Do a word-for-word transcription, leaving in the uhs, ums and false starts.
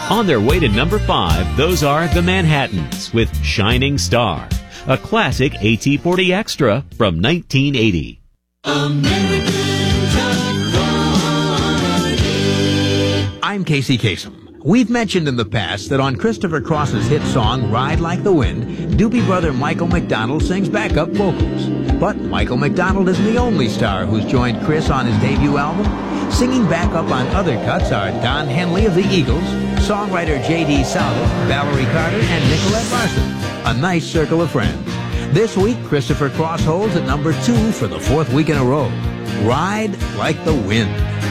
On their way to number five, those are the Manhattans with Shining Star, a classic A T forty Extra from nineteen eighty. I'm Casey Kasem. We've mentioned in the past that on Christopher Cross's hit song, Ride Like the Wind, Doobie brother Michael McDonald sings backup vocals. But Michael McDonald isn't the only star who's joined Chris on his debut album. Singing backup on other cuts are Don Henley of the Eagles, songwriter J D Southern, Valerie Carter, and Nicolette Larson. A nice circle of friends. This week, Christopher Cross holds at number two for the fourth week in a row. Ride Like the Wind.